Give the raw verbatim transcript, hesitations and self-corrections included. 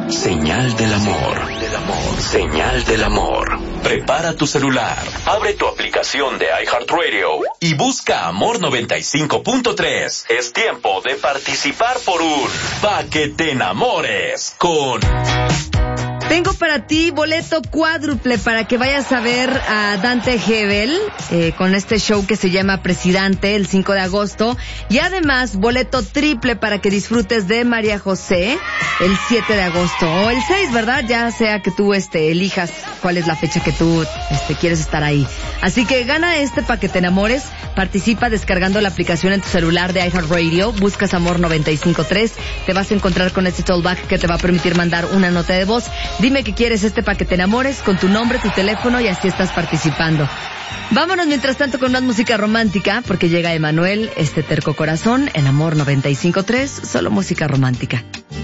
Señal del amor. Señal del amor. Prepara tu celular, abre tu aplicación de iHeartRadio y busca Amor noventa y cinco punto tres. Es tiempo de participar por un Pa' que te enamores con... Tengo para ti boleto cuádruple para que vayas a ver a Dante Gebel eh, con este show que se llama Presidente el cinco de agosto. Y además boleto triple para que disfrutes de María José el siete de agosto. O el seis, ¿verdad? Ya sea que tú este, elijas cuál es la fecha que tú este, quieres estar ahí. Así que gana este Pa' que te enamores. Participa descargando la aplicación en tu celular de iHeartRadio. Buscas Amor noventa y cinco punto tres. Te vas a encontrar con este tollback que te va a permitir mandar una nota de voz. Dime que quieres este Pa' que te enamores con tu nombre, tu teléfono y así estás participando. Vámonos mientras tanto con más música romántica porque llega Emanuel, este terco corazón en Amor noventa y cinco punto tres, solo música romántica.